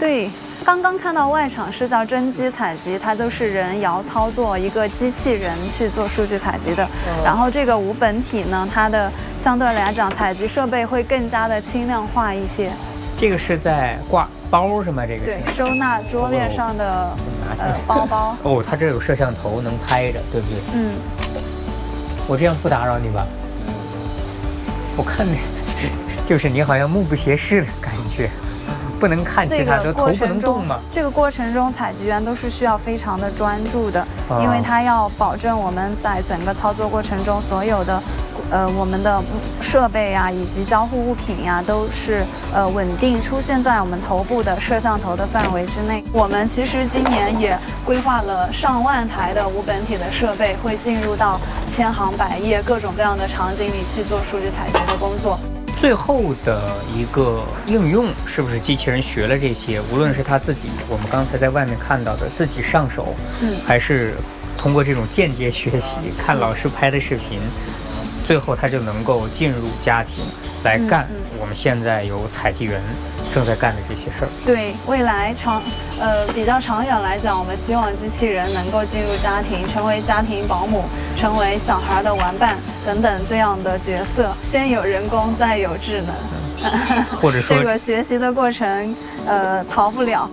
对。刚刚看到外场是叫真机采集，它都是人摇操作一个机器人去做数据采集的。然后这个无本体呢，它的相对来讲采集设备会更加的轻量化一些。 这个是在挂包是吗？这个是对，收纳桌面上的包包。 哦，它这有摄像头能拍着，对不对？嗯。我这样不打扰你吧？我看你，就是你好像目不斜视的感觉。不能看其他的，头不能动吗？ 这个过程中，采集员都是需要非常的专注的，因为他要保证我们在整个操作过程中所有的，我们的设备呀，以及交互物品呀，都是稳定出现在我们头部的摄像头的范围之内。我们其实今年也规划了上万台的无本体的设备，会进入到千行百业各种各样的场景里去做数据采集的工作。 最后的一个应用是不是机器人学了这些？无论是他自己，我们刚才在外面看到的自己上手，还是通过这种间接学习，看老师拍的视频，最后他就能够进入家庭来干我们现在有采集员正在干的这些事儿。 对，未来比较长远来讲，我们希望机器人能够进入家庭，成为家庭保姆，成为小孩的玩伴等等这样的角色。先有人工，再有智能， 或者说这个学习的过程，逃不了。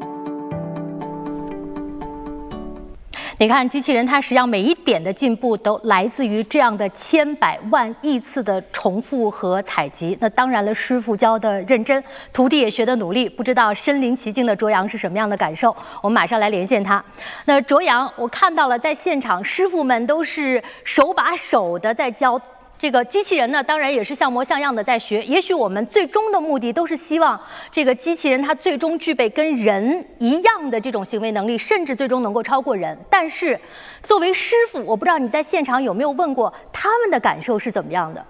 你看，机器人它实际上每一点的进步都来自于这样的千百万亿次的重复和采集。那当然了，师傅教的认真，徒弟也学的努力。不知道身临其境的卓阳是什么样的感受？我们马上来连线他。那卓阳，我看到了，在现场师傅们都是手把手的在教。这个机器人呢，当然也是像模像样的在学。也许我们最终的目的都是希望这个机器人它最终具备跟人一样的这种行为能力，甚至最终能够超过人。但是，作为师傅，我不知道你在现场有没有问过他们的感受是怎么样的？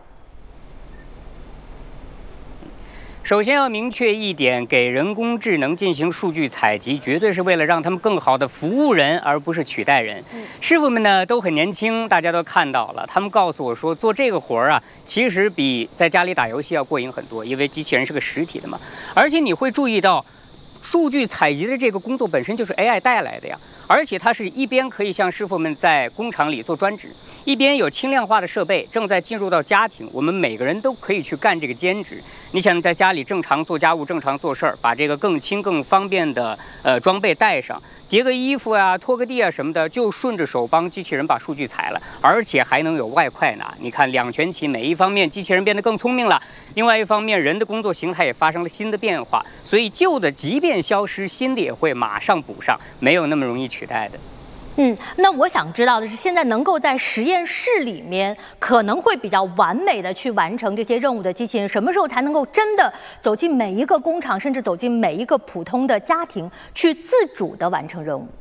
首先要明确一点，给人工智能进行数据采集，绝对是为了让他们更好的服务人，而不是取代人。师傅们呢都很年轻，大家都看到了。他们告诉我说，做这个活儿啊，其实比在家里打游戏要过瘾很多，因为机器人是个实体的嘛。而且你会注意到，数据采集的这个工作本身就是 AI 带来的呀。而且它是一边可以像师傅们在工厂里做专职，一边有轻量化的设备正在进入到家庭，我们每个人都可以去干这个兼职。你想在家里正常做家务、正常做事儿，把这个更轻、更方便的装备带上，叠个衣服啊、拖个地啊什么的，就顺着手帮机器人把数据采了，而且还能有外快拿。你看两全其美，一方面机器人变得更聪明了，另外一方面人的工作形态也发生了新的变化，所以旧的即便消失，新的也会马上补上，没有那么容易取代的。 那我想知道的是，现在能够在实验室里面可能会比较完美的去完成这些任务的机器人，什么时候才能够真的走进每一个工厂，甚至走进每一个普通的家庭，去自主的完成任务？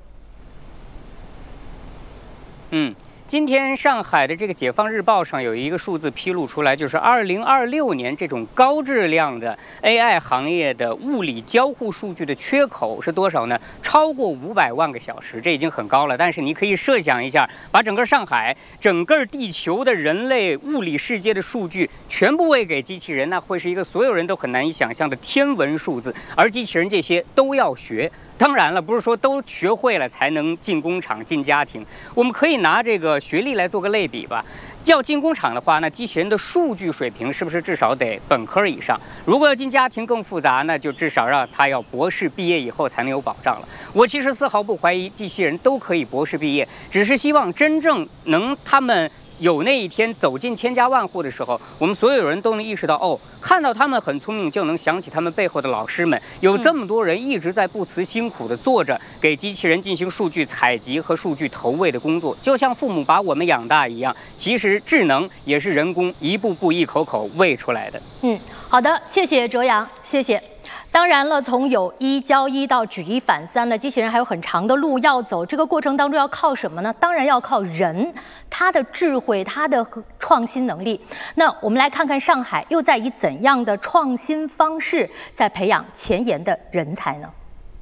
今天上海的这个《解放日报》上有一个数字披露出来，就是2026年这种高质量的 AI 行业的物理交互数据的缺口是多少呢？超过500万个小时，这已经很高了。但是你可以设想一下，把整个上海、整个地球的人类物理世界的数据全部喂给机器人，那会是一个所有人都很难以想象的天文数字。而机器人这些都要学。当然了，不是说都学会了才能进工厂、进家庭。我们可以拿这个学历来做个类比吧。要进工厂的话，那机器人的数据水平是不是至少得本科以上？如果要进家庭更复杂，那就至少让他要博士毕业以后才能有保障了。我其实丝毫不怀疑机器人都可以博士毕业，只是希望真正能他们有那一天走进千家万户的时候，我们所有人都能意识到，看到他们很聪明，就能想起他们背后的老师们。有这么多人一直在不辞辛苦地做着给机器人进行数据采集和数据投喂的工作，就像父母把我们养大一样。其实智能也是人工一步步、一口口喂出来的。 好的，谢谢卓阳，谢谢。当然了，从有一教一到举一反三呢，机器人还有很长的路要走。这个过程当中要靠什么呢？当然要靠人，他的智慧，他的创新能力。那我们来看看上海又在以怎样的创新方式在培养前沿的人才呢？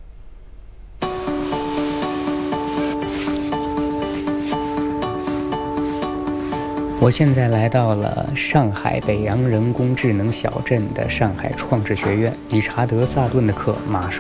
我现在来到了上海北洋人工智能小镇的上海创智学院，理查德·萨顿的课马上